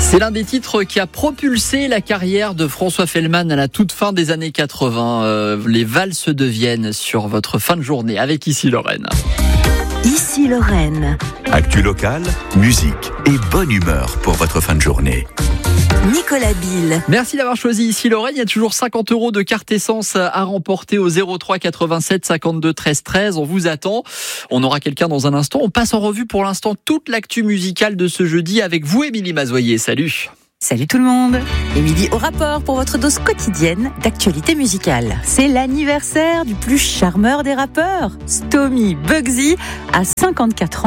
C'est l'un des titres qui a propulsé la carrière de François Fellman à la toute fin des années 80. Les valses de Vienne sur votre fin de journée avec Ici Lorraine. Ici Lorraine. Actu locale, musique et bonne humeur pour votre fin de journée. Nicolas Bill. Merci d'avoir choisi Ici Lorraine. Il y a toujours 50 € de carte essence à remporter au 03 87 52 13 13. On vous attend. On aura quelqu'un dans un instant. On passe en revue pour l'instant toute l'actu musicale de ce jeudi avec vous, Émilie Mazoyer. Salut. Salut tout le monde. Émilie au rapport pour votre dose quotidienne d'actualité musicale. C'est l'anniversaire du plus charmeur des rappeurs, Stomy Bugsy, à 54 ans.